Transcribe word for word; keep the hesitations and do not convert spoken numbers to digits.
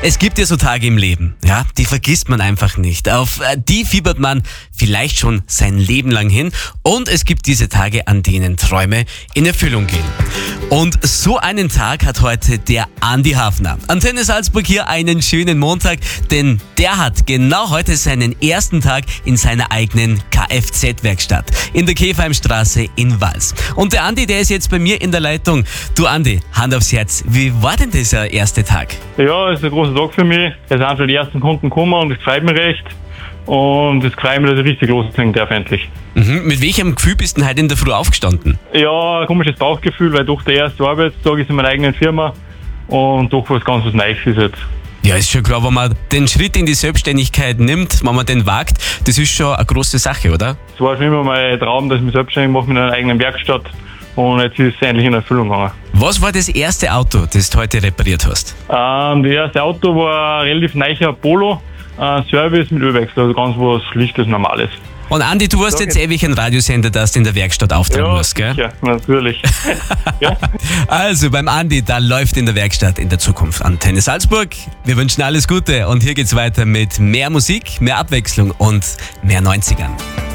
Es gibt ja so Tage im Leben, ja, die vergisst man einfach nicht. Auf äh, die fiebert man vielleicht schon sein Leben lang hin. Und es gibt diese Tage, an denen Träume in Erfüllung gehen. Und so einen Tag hat heute der Andi Hafner. Antenne Salzburg hier einen schönen Montag, denn der hat genau heute seinen ersten Tag in seiner eigenen Kfz-Werkstatt in der Käfheimstraße in Wals. Und der Andi, der ist jetzt bei mir in der Leitung. Du Andi, Hand aufs Herz, wie war denn dieser erste Tag? Ja, es ist ein großer Tag für mich. Es sind schon die ersten Kunden gekommen und es freut mich recht. Und es freut mich, dass ich richtig loslegen darf endlich. Mhm. Mit welchem Gefühl bist du denn heute in der Früh aufgestanden? Ja, ein komisches Bauchgefühl, weil doch der erste Arbeitstag ist in meiner eigenen Firma und doch was ganz was Neues ist jetzt. Ja, ist schon klar, wenn man den Schritt in die Selbstständigkeit nimmt, wenn man den wagt, das ist schon eine große Sache, oder? Es war schon immer mein Traum, dass ich mich selbstständig mache mit einer eigenen Werkstatt und jetzt ist es endlich in Erfüllung gegangen. Was war das erste Auto, das du heute repariert hast? Ähm, das erste Auto war ein relativ neuer Polo, ein Service mit Ölwechsel, also ganz was Schlichtes, Normales. Und Andi, du hast jetzt ewig einen Radiosender, das du in der Werkstatt auftragen musst, gell? Ja, natürlich. Ja. Also beim Andi, da läuft in der Werkstatt in der Zukunft Antenne Salzburg. Wir wünschen alles Gute und hier geht's weiter mit mehr Musik, mehr Abwechslung und mehr neunzigern.